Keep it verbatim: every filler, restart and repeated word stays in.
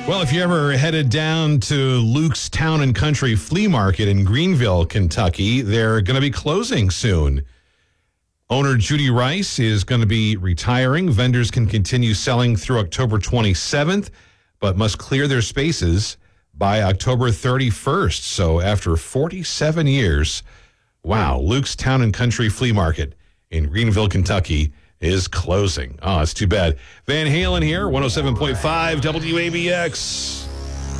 Well, if you ever headed down to Luke's Town and Country Flea Market in Greenville, Kentucky, they're going to be closing soon. Owner Judy Rice is going to be retiring. Vendors can continue selling through October twenty-seventh, but must clear their spaces by October thirty-first. So after forty-seven years, wow, Luke's Town and Country Flea Market in Greenville, Kentucky is closing. Oh, it's too bad. Van Halen here, one oh seven point five W A B X.